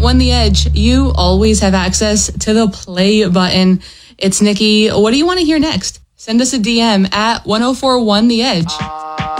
1041 The Edge. You always have access to the play button. It's Nikki. What do you want to hear next? Send us a DM at 1041 The Edge.